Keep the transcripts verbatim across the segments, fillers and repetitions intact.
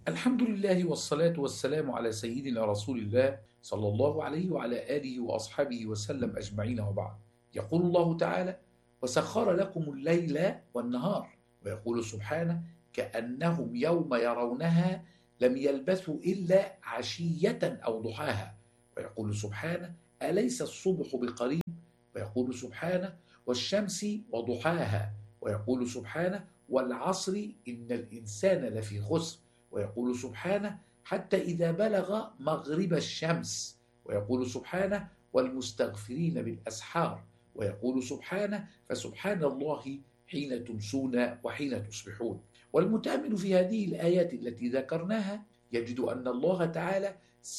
الحمد لله والصلاة والسلام على سيدنا رسول الله صلى الله عليه وعلى آله وأصحابه وسلم أجمعين، وبعد. يقول الله تعالى: وسخر لكم الليل والنهار. ويقول سبحانه: كأنهم يوم يرونها لم يلبثوا إلا عشية أو ضحاها. ويقول سبحانه: أليس الصبح بقريب. ويقول سبحانه: والشمس وضحاها. ويقول سبحانه: والعصر إن الإنسان لفي خسر. ويقول سبحانه: حتى إذا بلغ مغرب الشمس. ويقول سبحانه: والمستغفرين بالأسحار. ويقول سبحانه: فسبحان الله حين تمسون وحين تصبحون. والمتأمل في هذه الآيات التي ذكرناها يجد أن الله تعالى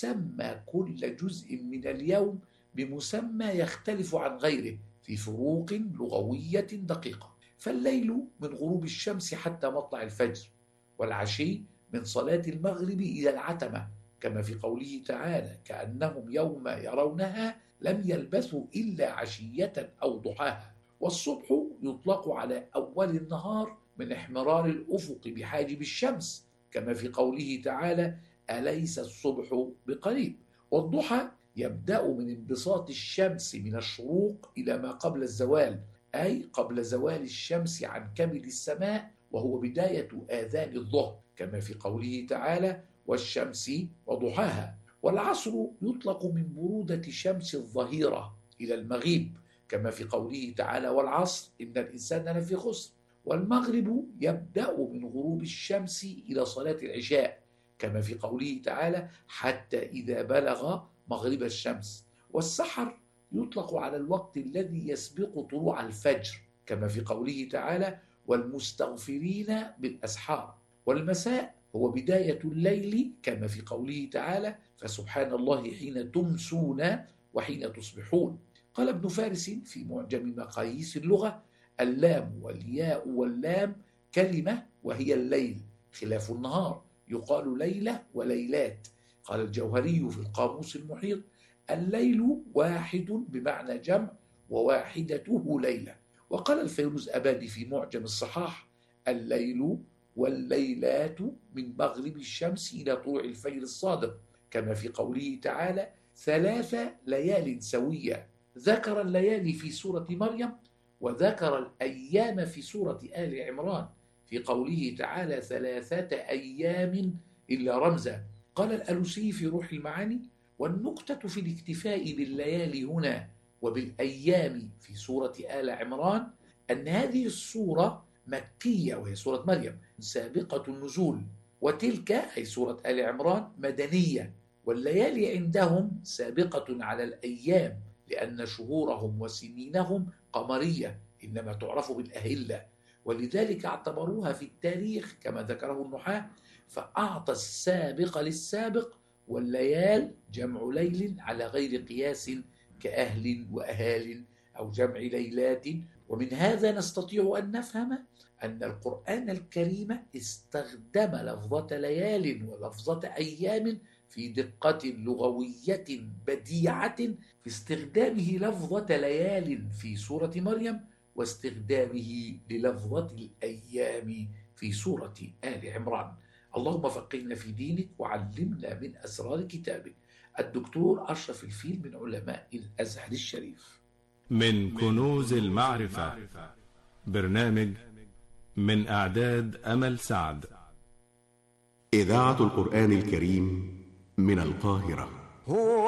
سمى كل جزء من اليوم بمسمى يختلف عن غيره في فروق لغوية دقيقة. فالليل من غروب الشمس حتى مطلع الفجر، والعشي من صلاة المغرب إلى العتمة، كما في قوله تعالى: كأنهم يوم يرونها لم يلبثوا إلا عشية أو ضحاها. والصبح يطلق على أول النهار من احمرار الأفق بحاجب الشمس، كما في قوله تعالى: أليس الصبح بقريب. والضحى يبدأ من انبساط الشمس من الشروق إلى ما قبل الزوال، أي قبل زوال الشمس عن كبد السماء، وهو بداية آذان الظهر، كما في قوله تعالى: والشمس وضحاها. والعصر يطلق من برودة شمس الظهيرة إلى المغيب، كما في قوله تعالى: والعصر إن الإنسان لفي خسر. والمغرب يبدأ من غروب الشمس إلى صلاة العشاء، كما في قوله تعالى: حتى إذا بلغ مغرب الشمس. والسحر يطلق على الوقت الذي يسبق طلوع الفجر، كما في قوله تعالى: والمستغفرين بالأسحار. والمساء هو بداية الليل، كما في قوله تعالى: فسبحان الله حين تمسون وحين تصبحون. قال ابن فارس في معجم مقاييس اللغة: اللام والياء واللام كلمة وهي الليل، خلاف النهار يقال ليلة وليلات. قال الجوهري في القاموس المحيط: الليل واحد بمعنى جمع، وواحدته ليلة. وقال الفيروز أبادي في معجم الصحاح: الليل والليلات من مغرب الشمس إلى طلوع الفجر الصادق، كما في قوله تعالى: ثلاث ليال سوية. ذكر الليالي في سورة مريم، وذكر الأيام في سورة آل عمران في قوله تعالى: ثلاثة أيام إلا رمزا. قال الألوسي في روح المعاني: والنكتة في الاكتفاء بالليالي هنا وبالأيام في سورة آل عمران أن هذه السورة مكية، وهي سورة مريم سابقة النزول، وتلك أي سورة آل عمران مدنية. والليالي عندهم سابقة على الأيام، لأن شهورهم وسنينهم قمرية إنما تعرف بالأهلة، ولذلك اعتبروها في التاريخ كما ذكره النحاة، فأعطى السابق للسابق، والليال جمع ليل على غير قياس كأهل وأهال أو جمع ليلات. ومن هذا نستطيع أن نفهم أن القرآن الكريم استخدم لفظة ليال ولفظة أيام في دقة لغوية بديعة في استخدامه لفظة ليال في سورة مريم، واستخدامه للفظة الأيام في سورة آل عمران. اللهم فقهنا في دينك وعلمنا من أسرار كتابك. الدكتور أشرف الفيل من علماء الأزهر الشريف. من كنوز المعرفة، برنامج من إعداد أمل سعد. إذاعة القرآن الكريم من القاهرة. هو